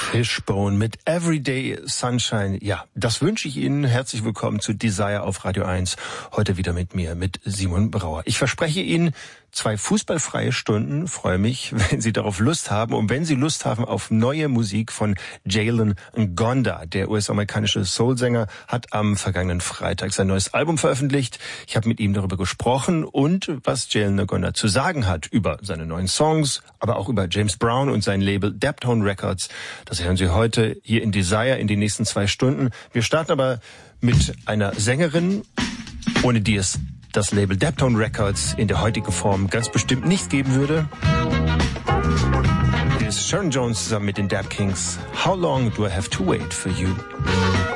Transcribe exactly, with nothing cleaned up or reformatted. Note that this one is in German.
Fishbone mit Everyday Sunshine. Ja, das wünsche ich Ihnen. Herzlich willkommen zu Desire auf Radio eins. Heute wieder mit mir, mit Simon Brauer. Ich verspreche Ihnen zwei fußballfreie Stunden. Freue mich, wenn Sie darauf Lust haben. Und wenn Sie Lust haben auf neue Musik von Jalen Ngonda. Der U S-amerikanische Soulsänger hat am vergangenen Freitag sein neues Album veröffentlicht. Ich habe mit ihm darüber gesprochen und was Jalen Ngonda zu sagen hat über seine neuen Songs, aber auch über James Brown und sein Label Daptone Records. Das hören Sie heute hier in Desire in den nächsten zwei Stunden. Wir starten aber mit einer Sängerin, ohne die es das Label Daptone Records in der heutigen Form ganz bestimmt nicht geben würde. Hier ist Sharon Jones zusammen mit den Dap Kings. How long do I have to wait for you?